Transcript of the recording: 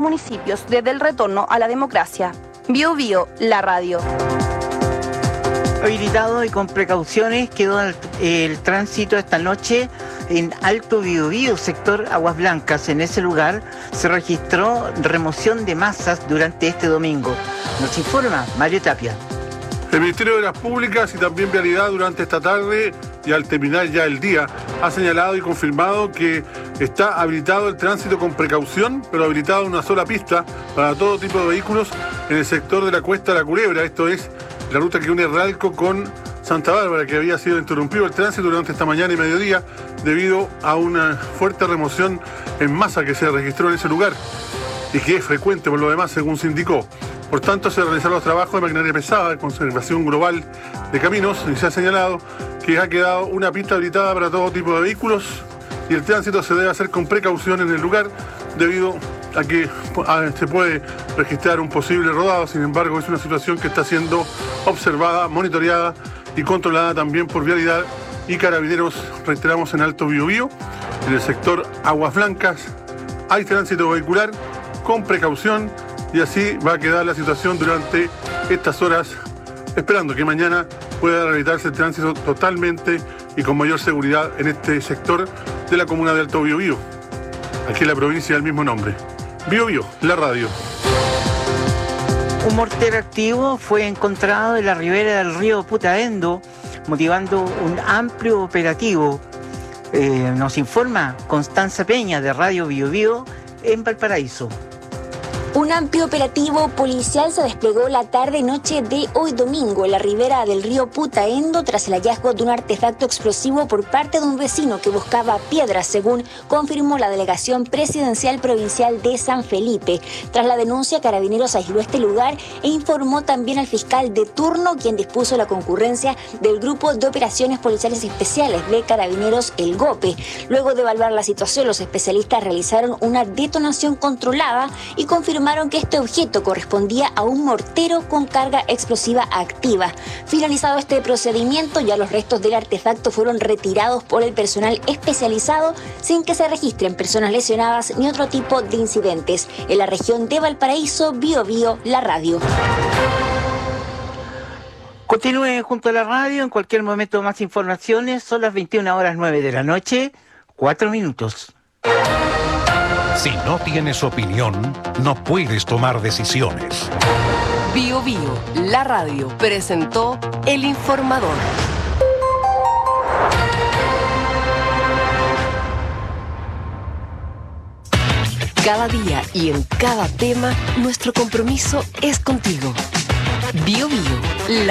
municipios desde el retorno a la democracia. Bio Bio, la radio. Habilitado y con precauciones quedó el tránsito esta noche en Alto Biobío, sector Aguas Blancas. En ese lugar se registró remoción de masas durante este domingo. Nos informa Mario Tapia. El Ministerio de Obras Públicas y también Vialidad durante esta tarde y al terminar ya el día ha señalado y confirmado que está habilitado el tránsito con precaución, pero habilitado una sola pista para todo tipo de vehículos en el sector de la Cuesta de la Culebra. Esto es la ruta que une Ralco con Santa Bárbara, que había sido interrumpido el tránsito durante esta mañana y mediodía debido a una fuerte remoción en masa que se registró en ese lugar y que es frecuente por lo demás, según se indicó. Por tanto, se realizaron los trabajos de maquinaria pesada, de conservación global de caminos, y se ha señalado que ha quedado una pista habilitada para todo tipo de vehículos y el tránsito se debe hacer con precaución en el lugar debido a que se puede registrar un posible rodado. Sin embargo, es una situación que está siendo observada, monitoreada y controlada también por Vialidad y Carabineros. Reiteramos, en Alto Biobío, en el sector Aguas Blancas, hay tránsito vehicular con precaución y así va a quedar la situación durante estas horas, esperando que mañana pueda realizarse el tránsito totalmente y con mayor seguridad en este sector de la comuna de Alto Biobío, aquí en la provincia del mismo nombre. Bio Bio, la radio. Un mortero activo fue encontrado en la ribera del río Putaendo, motivando un amplio operativo. Nos informa Constanza Peña de Radio Bio Bio en Valparaíso. Un amplio operativo policial se desplegó la tarde-noche de hoy domingo en la ribera del río Putaendo tras el hallazgo de un artefacto explosivo por parte de un vecino que buscaba piedras, según confirmó la Delegación Presidencial Provincial de San Felipe. Tras la denuncia, Carabineros aisló este lugar e informó también al fiscal de turno, quien dispuso la concurrencia del Grupo de Operaciones Policiales Especiales de Carabineros, el GOPE. Luego de evaluar la situación, los especialistas realizaron una detonación controlada y confirmaron que este objeto correspondía a un mortero con carga explosiva activa. Finalizado este procedimiento, ya los restos del artefacto fueron retirados por el personal especializado sin que se registren personas lesionadas ni otro tipo de incidentes. En la región de Valparaíso, Bio Bio, la radio. Continúe junto a la radio, en cualquier momento más informaciones. Son las 21:09 de la noche, 4 minutos. Si no tienes opinión, no puedes tomar decisiones. Bio Bio, la radio, presentó El Informador. Cada día y en cada tema, nuestro compromiso es contigo.